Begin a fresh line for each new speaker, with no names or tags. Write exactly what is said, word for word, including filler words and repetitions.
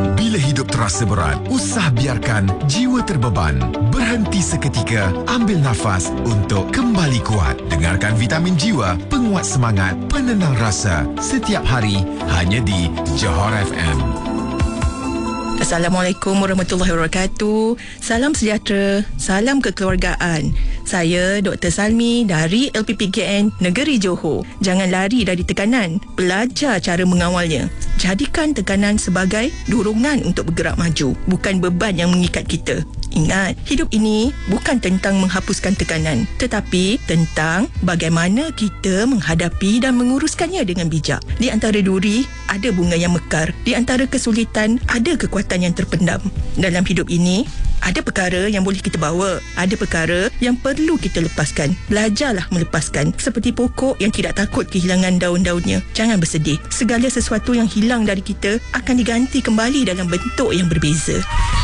Bila hidup terasa berat, usah biarkan jiwa terbeban. Berhenti seketika, ambil nafas untuk kembali kuat. Dengarkan Vitamin Jiwa, penguat semangat, penenang rasa. Setiap hari, hanya di Johor F M.
Assalamualaikum warahmatullahi wabarakatuh. Salam sejahtera, salam kekeluargaan. Saya Doktor Salmi dari L P P K N Negeri Johor. Jangan lari dari tekanan, belajar cara mengawalnya. Jadikan tekanan sebagai dorongan untuk bergerak maju, bukan beban yang mengikat kita. Ingat, hidup ini bukan tentang menghapuskan tekanan, tetapi tentang bagaimana kita menghadapi dan menguruskannya dengan bijak. Di antara duri, ada bunga yang mekar. Di antara kesulitan, ada kekuatan yang terpendam. Dalam hidup ini, ada perkara yang boleh kita bawa, ada perkara yang perlu kita lepaskan. Belajarlah melepaskan, seperti pokok yang tidak takut kehilangan daun-daunnya. Jangan bersedih. Segala sesuatu yang hilang dari kita akan diganti kembali dalam bentuk yang berbeza.